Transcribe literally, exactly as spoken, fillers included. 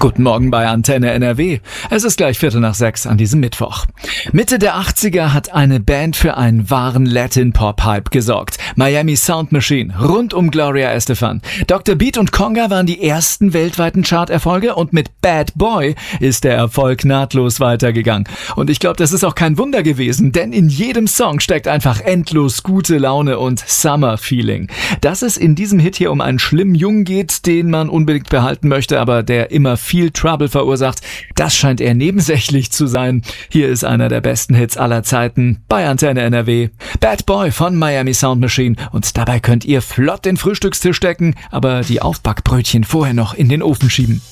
Guten Morgen bei Antenne N R W. Es ist gleich Viertel nach sechs an diesem Mittwoch. Mitte der achtziger hat eine Band für einen wahren Latin-Pop-Hype gesorgt. Miami Sound Machine, rund um Gloria Estefan. Doktor Beat und Conga waren die ersten weltweiten Charterfolge und mit Bad Boy ist der Erfolg nahtlos weitergegangen. Und ich glaube, das ist auch kein Wunder gewesen, denn in jedem Song steckt einfach endlos gute Laune und Summer-Feeling. Dass es in diesem Hit hier um einen schlimmen Jungen geht, den man unbedingt behalten möchte, aber der immer viel Trouble verursacht, das scheint eher nebensächlich zu sein. Hier ist einer der besten Hits aller Zeiten bei Antenne N R W. Bad Boy von Miami Sound Machine. Und dabei könnt ihr flott den Frühstückstisch decken, aber die Aufbackbrötchen vorher noch in den Ofen schieben.